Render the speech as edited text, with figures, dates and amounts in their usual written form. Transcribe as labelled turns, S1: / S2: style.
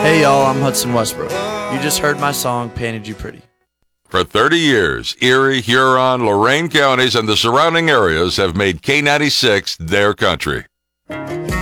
S1: Hey y'all, I'm Hudson Westbrook. You just heard my song, Painted You Pretty.
S2: For 30 years, Erie, Huron, Lorain counties, and the surrounding areas have made K96 their country.